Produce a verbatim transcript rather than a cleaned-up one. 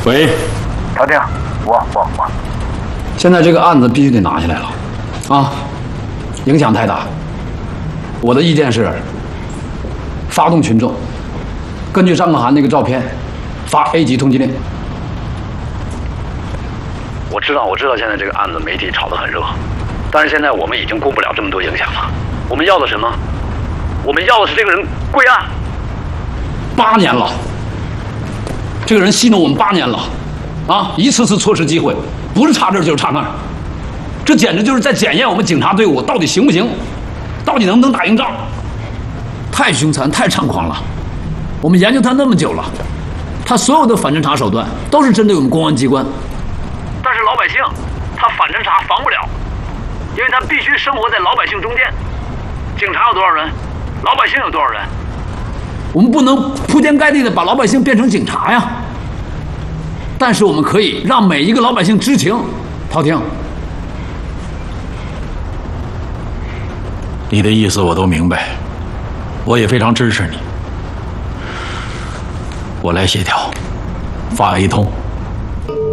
喂， 陶定，我我我， 现在这个案子必须得拿下来了，啊，影响太大。我的意见是，发动群众，根据张可涵那个照片，发 A 级通缉令。我知道，我知道，现在这个案子媒体炒得很热，但是现在我们已经顾不了这么多影响了。我们要的什么？我们要的是这个人归案。八年了。这个人戏弄我们八年了，啊，一次次错失机会，不是差这就是差那儿，这简直就是在检验我们警察队伍到底行不行，到底能不能打赢仗。太凶残，太猖狂了。我们研究他那么久了，他所有的反侦查手段都是针对我们公安机关，但是老百姓他反侦查防不了，因为他必须生活在老百姓中间。警察有多少人，老百姓有多少人？我们不能铺天盖地的把老百姓变成警察呀，但是我们可以让每一个老百姓知情。陶婷，你的意思我都明白，我也非常支持你。我来协调，发 A 通。